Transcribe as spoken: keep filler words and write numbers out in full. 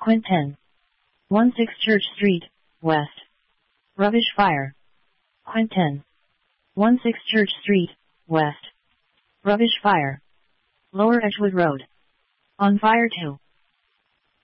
Quint ten. sixteen Church Street, West. Rubbish fire. Quint ten. sixteen Church Street, West. Rubbish fire. Lower Edgewood Road. On fire two.